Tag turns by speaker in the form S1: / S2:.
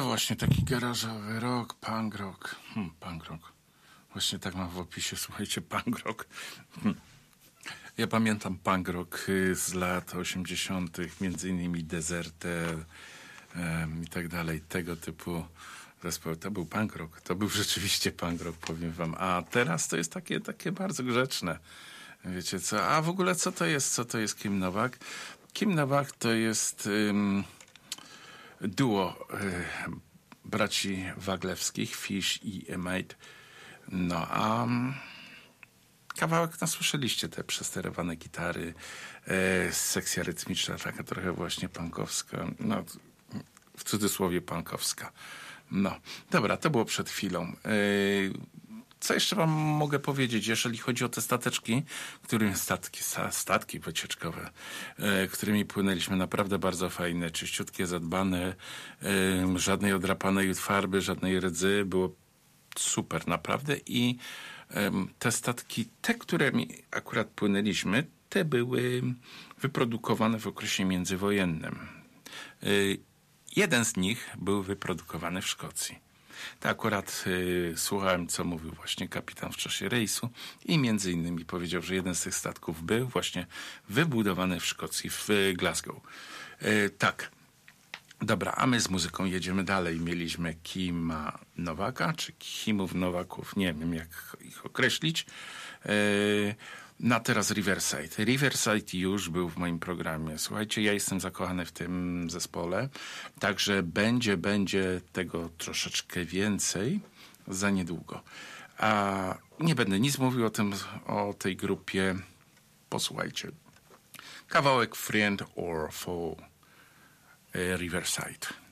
S1: właśnie taki garażowy rock, punk rock. Punk rock. Właśnie tak mam w opisie, słuchajcie, punk rock. Ja pamiętam punk rock z lat 80., między innymi Deserter i tak dalej, tego typu zespoły. To był punk rock, to był rzeczywiście punk rock, powiem wam. A teraz to jest takie bardzo grzeczne. Wiecie co? A w ogóle co to jest Kim Novak? Kim Novak to jest duo braci Waglewskich, Fish i Emate. No a kawałek, no słyszeliście te przesterowane gitary, sekcja rytmiczna, taka trochę właśnie punkowska, no w cudzysłowie punkowska. No, dobra, to było przed chwilą. Co jeszcze wam mogę powiedzieć, jeżeli chodzi o te stateczki, statki wycieczkowe, którymi płynęliśmy, naprawdę bardzo fajne, czyściutkie, zadbane, żadnej odrapanej farby, żadnej rdzy, było super naprawdę i te statki, te, którymi akurat płynęliśmy, te były wyprodukowane w okresie międzywojennym. Jeden z nich był wyprodukowany w Szkocji. To akurat słuchałem, co mówił właśnie kapitan w czasie rejsu i między innymi powiedział, że jeden z tych statków był właśnie wybudowany w Szkocji, w Glasgow. Tak. Dobra, a my z muzyką jedziemy dalej. Mieliśmy Kima Nowaka, czy Kimów Nowaków, nie wiem jak ich określić. Na teraz Riverside. Riverside już był w moim programie. Słuchajcie, ja jestem zakochany w tym zespole, także będzie tego troszeczkę więcej za niedługo. A nie będę nic mówił o tej grupie. Posłuchajcie. Kawałek Friend or Foe Riverside.